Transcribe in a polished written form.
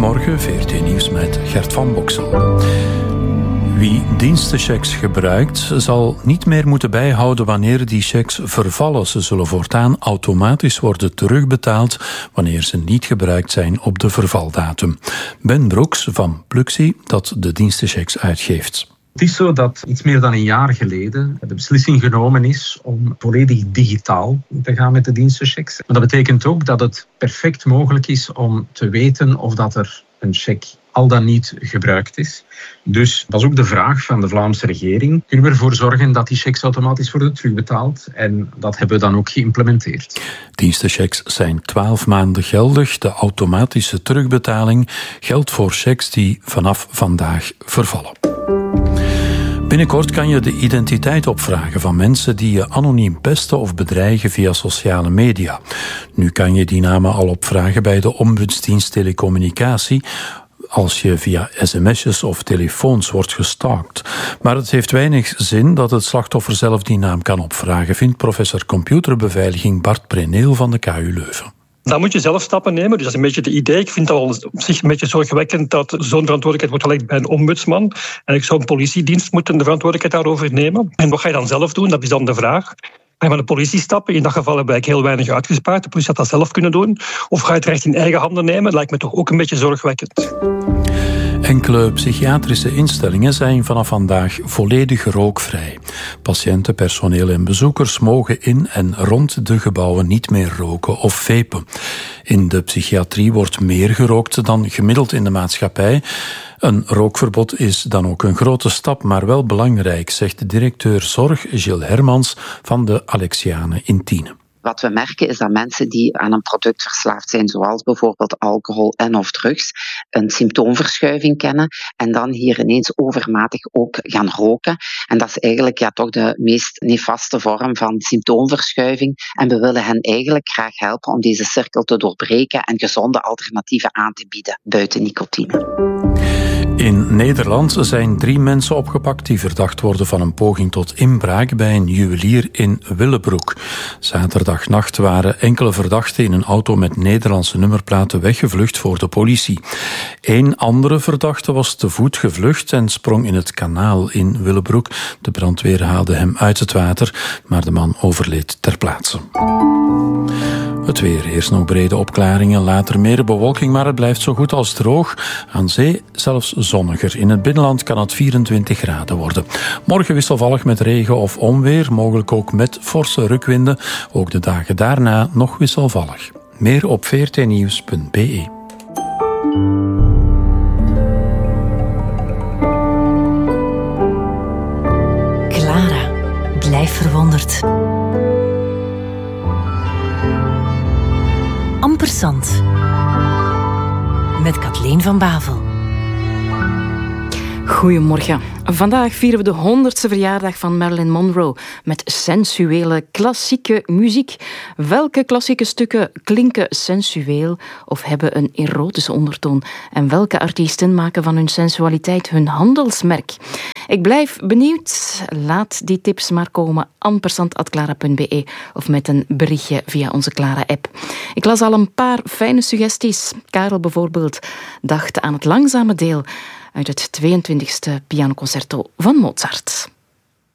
Goedemorgen, VRT Nieuws met Gert van Boksel. Wie dienstenchecks gebruikt, zal niet meer moeten bijhouden wanneer die checks vervallen. Ze zullen voortaan automatisch worden terugbetaald wanneer ze niet gebruikt zijn op de vervaldatum. Ben Broeks van Pluxee, dat de dienstenchecks uitgeeft. Het is zo dat iets meer dan een jaar geleden de beslissing genomen is om volledig digitaal te gaan met de dienstenchecks. Maar dat betekent ook dat het perfect mogelijk is om te weten of dat er een check al dan niet gebruikt is. Dus dat is ook de vraag van de Vlaamse regering. Kunnen we ervoor zorgen dat die checks automatisch worden terugbetaald? En dat hebben we dan ook geïmplementeerd. Dienstenchecks zijn 12 maanden geldig. De automatische terugbetaling geldt voor checks die vanaf vandaag vervallen. Binnenkort kan je de identiteit opvragen van mensen die je anoniem pesten of bedreigen via sociale media. Nu kan je die namen al opvragen bij de Ombudsdienst Telecommunicatie als je via sms'jes of telefoons wordt gestalkt. Maar het heeft weinig zin dat het slachtoffer zelf die naam kan opvragen, vindt professor computerbeveiliging Bart Preneel van de KU Leuven. Dan moet je zelf stappen nemen. Dus dat is een beetje het idee. Ik vind het op zich een beetje zorgwekkend dat zo'n verantwoordelijkheid wordt gelegd bij een ombudsman. En ik zou een politiedienst moeten de verantwoordelijkheid daarover nemen. En wat ga je dan zelf doen? Dat is dan de vraag. Ga je van de politie stappen? In dat geval hebben wij heel weinig uitgespaard. De politie had dat zelf kunnen doen. Of ga je het recht in eigen handen nemen? Dat lijkt me toch ook een beetje zorgwekkend. Enkele psychiatrische instellingen zijn vanaf vandaag volledig rookvrij. Patiënten, personeel en bezoekers mogen in en rond de gebouwen niet meer roken of vapen. In de psychiatrie wordt meer gerookt dan gemiddeld in de maatschappij. Een rookverbod is dan ook een grote stap, maar wel belangrijk, zegt directeur Zorg Gilles Hermans van de Alexianen in Tiene. Wat we merken is dat mensen die aan een product verslaafd zijn, zoals bijvoorbeeld alcohol en of drugs, een symptoomverschuiving kennen en dan hier ineens overmatig ook gaan roken. En dat is eigenlijk toch de meest nefaste vorm van symptoomverschuiving. En we willen hen eigenlijk graag helpen om deze cirkel te doorbreken en gezonde alternatieven aan te bieden buiten nicotine. In Nederland zijn 3 mensen opgepakt die verdacht worden van een poging tot inbraak bij een juwelier in Willebroek. Zaterdagnacht waren enkele verdachten in een auto met Nederlandse nummerplaten weggevlucht voor de politie. 1 andere verdachte was te voet gevlucht en sprong in het kanaal in Willebroek. De brandweer haalde hem uit het water, maar de man overleed ter plaatse. Het weer. Eerst nog brede opklaringen, later meer bewolking, maar het blijft zo goed als droog. Aan zee zelfs zonniger. In het binnenland kan het 24 graden worden. Morgen wisselvallig met regen of onweer, mogelijk ook met forse rukwinden. Ook de dagen daarna nog wisselvallig. Meer op vrtnieuws.be. Clara, blijf verwonderd. Ampersand. Met Kathleen van Bavel. Goedemorgen. Vandaag vieren we de 100ste verjaardag van Marilyn Monroe met sensuele klassieke muziek. Welke klassieke stukken klinken sensueel of hebben een erotische ondertoon? En welke artiesten maken van hun sensualiteit hun handelsmerk? Ik blijf benieuwd. Laat die tips maar komen. ampersand@clara.be of met een berichtje via onze Clara-app. Ik las al een paar fijne suggesties. Karel bijvoorbeeld dacht aan het langzame deel uit het 22e pianoconcerto van Mozart.